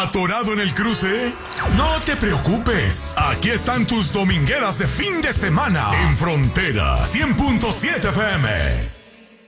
¿Atorado en el cruce? No te preocupes. Aquí están tus domingueras de fin de semana en Frontera 100.7 FM.